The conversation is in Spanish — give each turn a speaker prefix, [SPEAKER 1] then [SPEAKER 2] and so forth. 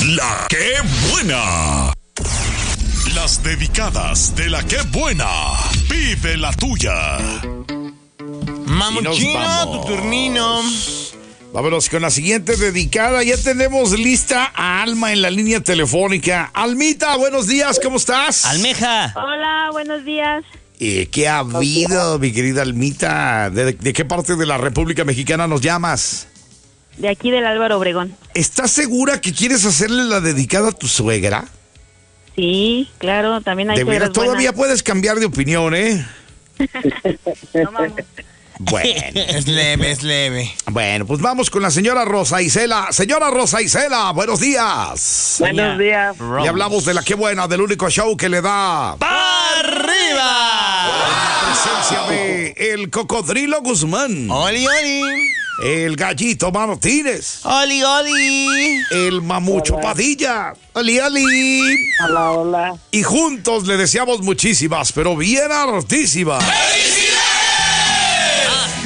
[SPEAKER 1] La que buena. Las dedicadas de La que buena. Pide la tuya.
[SPEAKER 2] Mamuchino, tu turnino.
[SPEAKER 3] Vámonos con la siguiente dedicada. Ya tenemos lista a Alma en la línea telefónica. Almita, buenos días, ¿cómo estás?
[SPEAKER 2] Almeja.
[SPEAKER 4] Hola, buenos días.
[SPEAKER 3] ¿Qué ha habido, mi querida Almita? ¿De qué parte de la República Mexicana nos llamas?
[SPEAKER 4] De aquí del Álvaro Obregón.
[SPEAKER 3] ¿Estás segura que quieres hacerle la dedicada a tu suegra?
[SPEAKER 4] Sí, claro, también hay
[SPEAKER 3] De veras,
[SPEAKER 4] suegras buenas.
[SPEAKER 3] todavía puedes cambiar de opinión, ¿eh?
[SPEAKER 4] No, vamos.
[SPEAKER 3] Bueno.
[SPEAKER 2] Es leve, es leve.
[SPEAKER 3] Bueno, pues vamos con la señora Rosa Isela. Señora Rosa Isela, buenos días.
[SPEAKER 5] Buenos días.
[SPEAKER 3] Y hablamos de La que buena, del único show que le da
[SPEAKER 2] ¡Pa' arriba!
[SPEAKER 3] presencia de el Cocodrilo Guzmán,
[SPEAKER 2] ¡Oli, oli!
[SPEAKER 3] el Gallito Martínez,
[SPEAKER 2] ¡Oli, oli!
[SPEAKER 3] el Mamucho Padilla, Ali Ali.
[SPEAKER 5] Hola, hola.
[SPEAKER 3] Y juntos le deseamos muchísimas, pero bien hartísimas